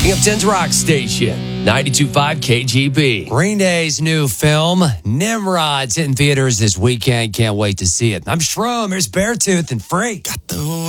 Binghamton's Rock Station, 92.5 KGB. Green Day's new film, Nimrod's in theaters this weekend. Can't wait to see it. I'm Shroom. Here's Beartooth and Free. Got the